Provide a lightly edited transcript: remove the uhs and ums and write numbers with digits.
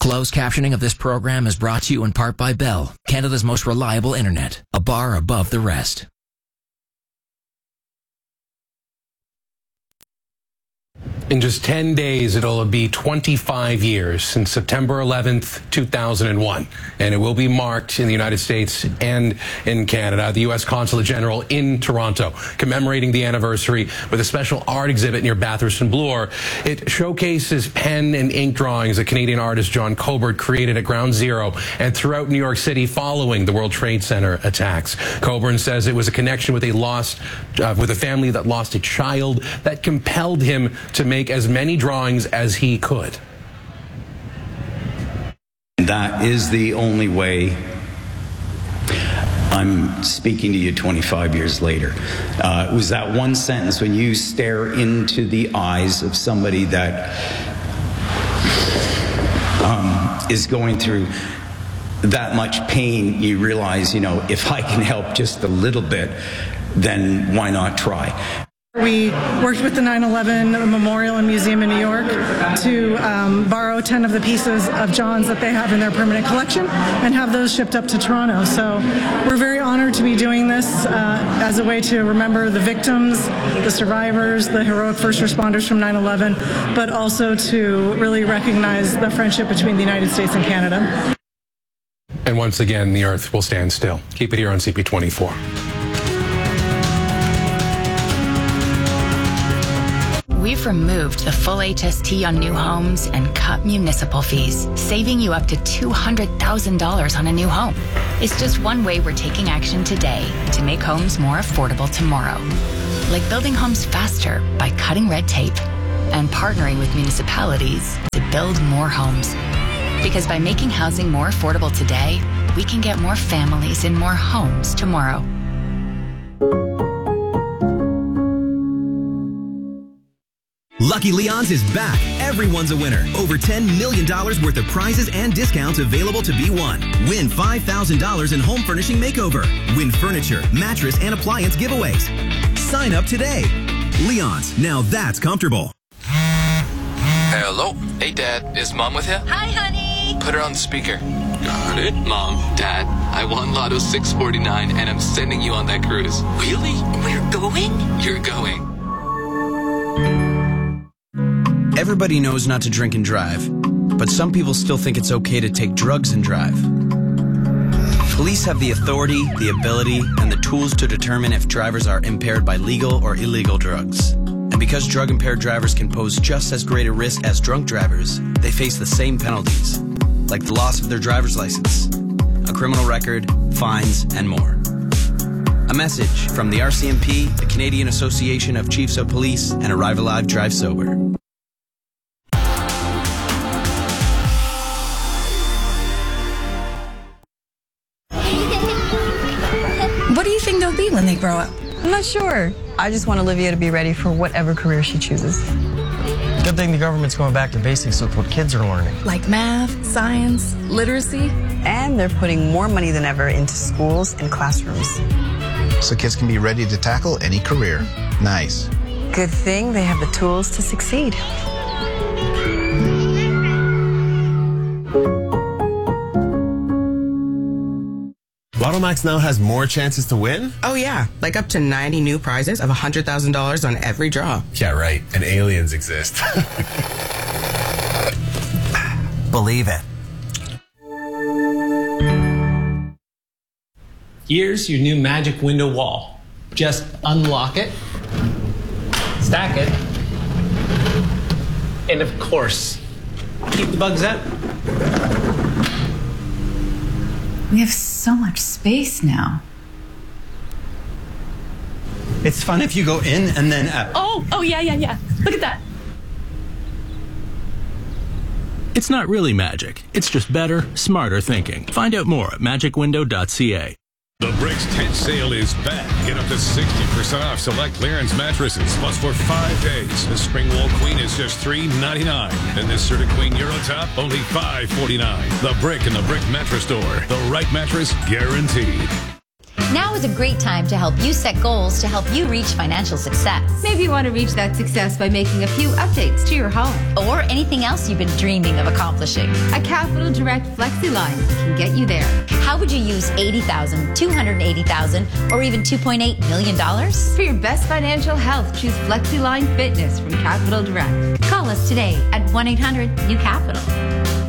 Closed captioning of this program is brought to you in part by Bell, Canada's most reliable internet, a bar above the rest. In just 10 days, it'll be 25 years since September 11th, 2001. And it will be marked in the United States and in Canada. The U.S. Consulate General in Toronto, commemorating the anniversary with a special art exhibit near Bathurst and Bloor. It showcases pen and ink drawings that Canadian artist John Cobert created at Ground Zero and throughout New York City following the World Trade Center attacks. Coburn says it was a connection with a family that lost a child that compelled him to make as many drawings as he could. That is the only way I'm speaking to you 25 years later. It was that one sentence, when you stare into the eyes of somebody that is going through that much pain, you realize, if I can help just a little bit, then why not try? We worked with the 9/11 Memorial and Museum in New York to borrow 10 of the pieces of John's that they have in their permanent collection and have those shipped up to Toronto. So we're very honored to be doing this as a way to remember the victims, the survivors, the heroic first responders from 9/11, but also to really recognize the friendship between the United States and Canada. And once again, the earth will stand still. Keep it here on CP24. We've removed the full HST on new homes and cut municipal fees, saving you up to $200,000 on a new home. It's just one way we're taking action today to make homes more affordable tomorrow. Like building homes faster by cutting red tape and partnering with municipalities to build more homes. Because by making housing more affordable today, we can get more families in more homes tomorrow. Lucky Leon's is back. Everyone's a winner. Over $10 million worth of prizes and discounts available to be won. Win $5,000 in home furnishing makeover. Win furniture, mattress, and appliance giveaways. Sign up today. Leon's, now that's comfortable. Hello? Hey, Dad. Is Mom with you? Hi, honey. Put her on speaker. Got it. Mom, Dad, I won Lotto 649 and I'm sending you on that cruise. Really? We're going? You're going. Everybody knows not to drink and drive, but some people still think it's okay to take drugs and drive. Police have the authority, the ability, and the tools to determine if drivers are impaired by legal or illegal drugs. And because drug-impaired drivers can pose just as great a risk as drunk drivers, they face the same penalties, like the loss of their driver's license, a criminal record, fines, and more. A message from the RCMP, the Canadian Association of Chiefs of Police, and Arrive Alive, Drive Sober. What do you think they'll be when they grow up? I'm not sure. I just want Olivia to be ready for whatever career she chooses. Good thing the government's going back to basics with what kids are learning. Like math, science, literacy. And they're putting more money than ever into schools and classrooms. So kids can be ready to tackle any career. Nice. Good thing they have the tools to succeed. Lotto Max now has more chances to win? Oh yeah, like up to 90 new prizes of $100,000 on every draw. Yeah, right. And aliens exist. Believe it. Here's your new magic window wall. Just unlock it, stack it, and of course, keep the bugs out. We have so much space now. It's fun if you go in and then out. Oh, yeah. Look at that. It's not really magic. It's just better, smarter thinking. Find out more at magicwindow.ca. The Bricks tent sale is back. Get up to 60% off select clearance mattresses. Plus, for 5 days, the Spring Wall Queen is just $3.99. And this Serta Queen Eurotop, only $5.49. The Brick and the Brick Mattress Store. The right mattress guaranteed. Now is a great time to help you set goals to help you reach financial success. Maybe you want to reach that success by making a few updates to your home. Or anything else you've been dreaming of accomplishing. A Capital Direct FlexiLine can get you there. How would you use $80,000, $280,000, or even $2.8 million? For your best financial health, choose FlexiLine Fitness from Capital Direct. Call us today at 1-800-NEW-CAPITAL.